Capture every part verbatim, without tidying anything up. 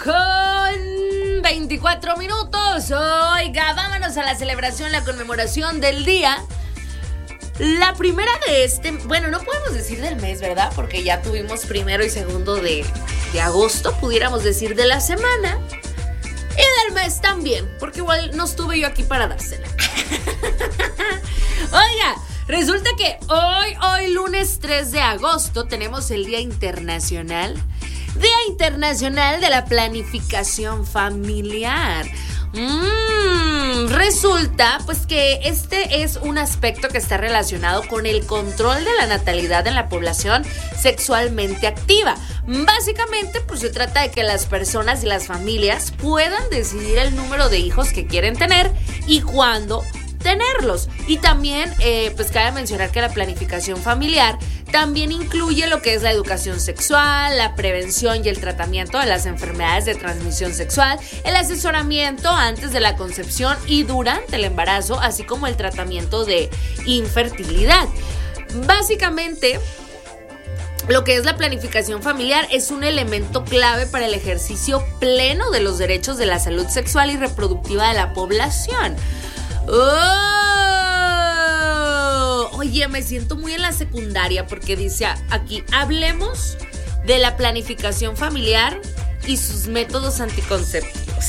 con veinticuatro minutos. Oiga, vámonos a la celebración, la conmemoración del día. La primera de este, bueno, no podemos decir del mes, ¿verdad? Porque ya tuvimos primero y segundo de, de agosto, pudiéramos decir de la semana. Y del mes también, porque igual no estuve yo aquí para dársela. Oiga, resulta que hoy, hoy lunes tres de agosto, tenemos el Día Internacional, Día Internacional de la Planificación Familiar. Mm, resulta pues que este es un aspecto que está relacionado con el control de la natalidad en la población sexualmente activa. Básicamente pues se trata de que las personas y las familias puedan decidir el número de hijos que quieren tener y cuándo tenerlos. Y también eh, pues cabe mencionar que la planificación familiar también incluye lo que es la educación sexual, la prevención y el tratamiento de las enfermedades de transmisión sexual, el asesoramiento antes de la concepción y durante el embarazo, así como el tratamiento de infertilidad. Básicamente, lo que es la planificación familiar es un elemento clave para el ejercicio pleno de los derechos de la salud sexual y reproductiva de la población. ¡Oh! Oye, me siento muy en la secundaria porque dice aquí, hablemos de la planificación familiar y sus métodos anticonceptivos.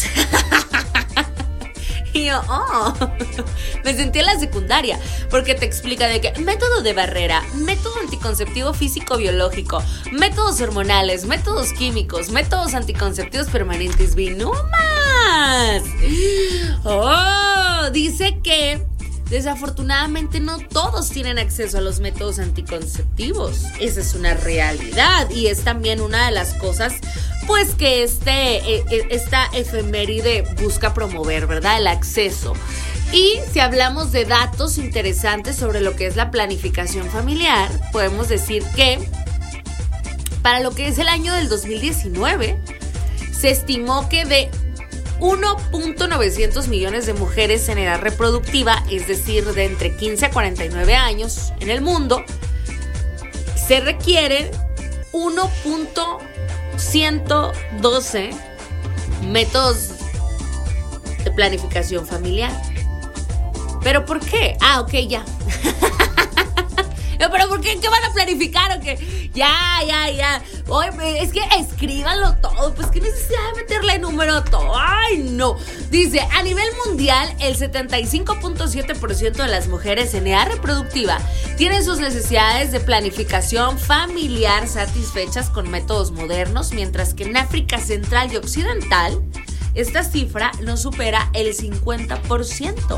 Y yo, oh, me sentí en la secundaria porque te explica de que método de barrera, método anticonceptivo físico-biológico, métodos hormonales, métodos químicos, métodos anticonceptivos permanentes, ¡vi no más! Oh, dice que desafortunadamente no todos tienen acceso a los métodos anticonceptivos. Esa es una realidad y es también una de las cosas pues que este, esta efeméride busca promover, ¿verdad? El acceso. Y si hablamos de datos interesantes sobre lo que es la planificación familiar, podemos decir que para lo que es el año del dos mil diecinueve se estimó que de uno punto novecientos millones de mujeres en edad reproductiva, es decir, de entre quince a cuarenta y nueve años en el mundo, se requieren uno punto ciento doce métodos de planificación familiar. ¿Pero por qué? Ah, ok, ya. ¿Pero por qué? ¿Qué van a planificar o qué? Ya, ya, ya. Oye, es que escríbanlo todo. Pues qué necesidad de meterle número a todo. Ay, no. Dice, a nivel mundial, el setenta y cinco punto siete por ciento de las mujeres en edad reproductiva tienen sus necesidades de planificación familiar satisfechas con métodos modernos, mientras que en África Central y Occidental esta cifra no supera el cincuenta por ciento.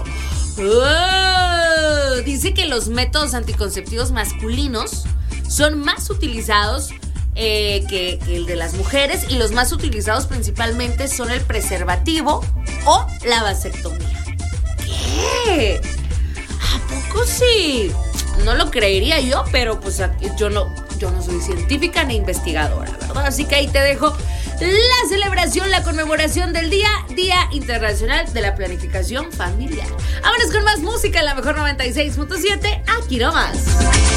Oh, dice que los métodos anticonceptivos masculinos son más utilizados eh, que, que el de las mujeres, y los más utilizados principalmente son el preservativo o la vasectomía. ¿Qué? ¿A poco sí? No lo creería yo, pero pues yo no, yo no soy científica ni investigadora, ¿verdad? Así que ahí te dejo la celebración, la conmemoración del día, Día Internacional de la Planificación Familiar. Vámonos con más música en la mejor noventa y seis punto siete, aquí nomás.